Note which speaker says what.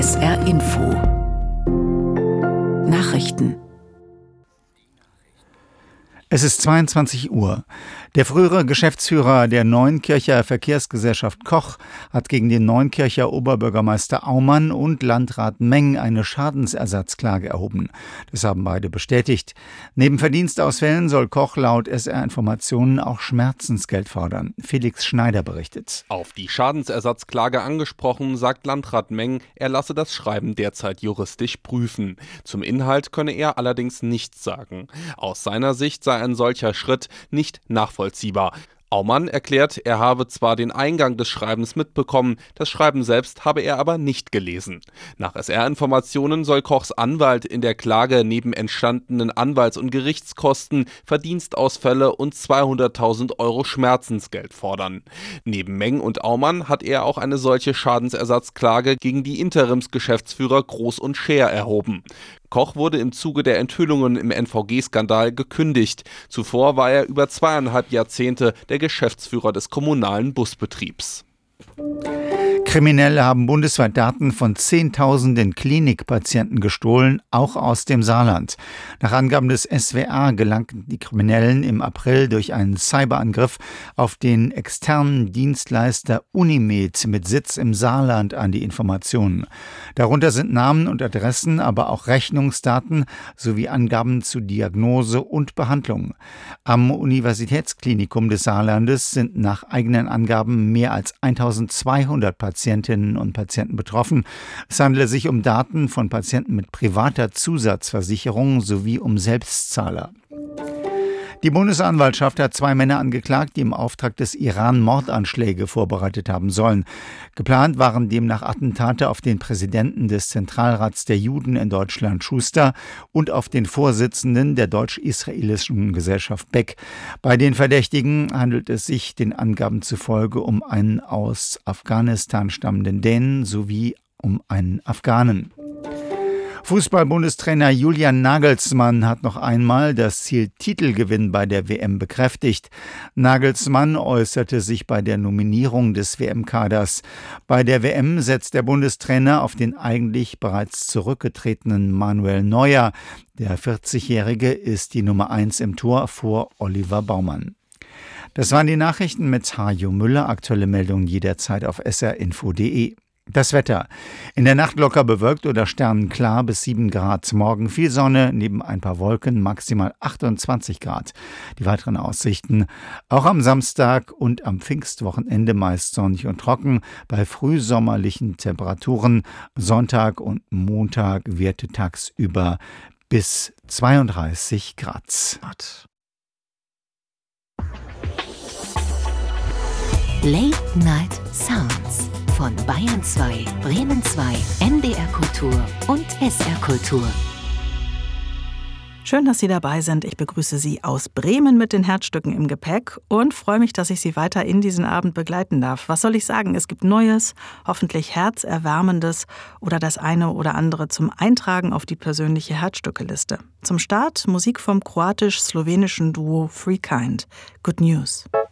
Speaker 1: SR Info Nachrichten.
Speaker 2: Es ist 22 Uhr. Der frühere Geschäftsführer der Neunkircher Verkehrsgesellschaft Koch hat gegen den Neunkircher Oberbürgermeister Aumann und Landrat Meng eine Schadensersatzklage erhoben. Das haben beide bestätigt. Neben Verdienstausfällen soll Koch laut SR-Informationen auch Schmerzensgeld fordern. Felix Schneider berichtet.
Speaker 3: Auf die Schadensersatzklage angesprochen, sagt Landrat Meng, er lasse das Schreiben derzeit juristisch prüfen. Zum Inhalt könne er allerdings nichts sagen. Aus seiner Sicht sei ein solcher Schritt nicht nachvollziehbar. Aumann erklärt, er habe zwar den Eingang des Schreibens mitbekommen, das Schreiben selbst habe er aber nicht gelesen. Nach SR-Informationen soll Kochs Anwalt in der Klage neben entstandenen Anwalts- und Gerichtskosten Verdienstausfälle und 200.000 € Schmerzensgeld fordern. Neben Meng und Aumann hat er auch eine solche Schadensersatzklage gegen die Interimsgeschäftsführer Groß und Scheer erhoben. Koch wurde im Zuge der Enthüllungen im NVG-Skandal gekündigt. Zuvor war er über 2,5 Jahrzehnte der Geschäftsführer des kommunalen Busbetriebs.
Speaker 2: Kriminelle haben bundesweit Daten von Zehntausenden Klinikpatienten gestohlen, auch aus dem Saarland. Nach Angaben des SWR gelangten die Kriminellen im April durch einen Cyberangriff auf den externen Dienstleister Unimed mit Sitz im Saarland an die Informationen. Darunter sind Namen und Adressen, aber auch Rechnungsdaten sowie Angaben zu Diagnose und Behandlung. Am Universitätsklinikum des Saarlandes sind nach eigenen Angaben mehr als 1200 Patientinnen und Patienten betroffen. Es handele sich um Daten von Patienten mit privater Zusatzversicherung sowie um Selbstzahler. Die Bundesanwaltschaft hat 2 Männer angeklagt, die im Auftrag des Iran Mordanschläge vorbereitet haben sollen. Geplant waren demnach Attentate auf den Präsidenten des Zentralrats der Juden in Deutschland, Schuster, und auf den Vorsitzenden der deutsch-israelischen Gesellschaft, Beck. Bei den Verdächtigen handelt es sich den Angaben zufolge um einen aus Afghanistan stammenden Dänen sowie um einen Afghanen. Fußball-Bundestrainer Julian Nagelsmann hat noch einmal das Ziel Titelgewinn bei der WM bekräftigt. Nagelsmann äußerte sich bei der Nominierung des WM-Kaders. Bei der WM setzt der Bundestrainer auf den eigentlich bereits zurückgetretenen Manuel Neuer. Der 40-Jährige ist die Nummer 1 im Tor vor Oliver Baumann. Das waren die Nachrichten mit Hajo Müller. Aktuelle Meldungen jederzeit auf srinfo.de. Das Wetter. In der Nacht locker bewölkt oder sternenklar bis 7 Grad. Morgen viel Sonne, neben ein paar Wolken, maximal 28 Grad. Die weiteren Aussichten. Auch am Samstag und am Pfingstwochenende meist sonnig und trocken. Bei frühsommerlichen Temperaturen. Sonntag und Montag werte tagsüber bis 32 Grad.
Speaker 1: Late Night Sounds von Bayern 2, Bremen 2, NDR Kultur und SR Kultur.
Speaker 4: Schön, dass Sie dabei sind. Ich begrüße Sie aus Bremen mit den Herzstücken im Gepäck und freue mich, dass ich Sie weiter in diesen Abend begleiten darf. Was soll ich sagen? Es gibt Neues, hoffentlich Herzerwärmendes oder das eine oder andere zum Eintragen auf die persönliche Herzstückeliste. Zum Start Musik vom kroatisch-slowenischen Duo Free Kind. Good News.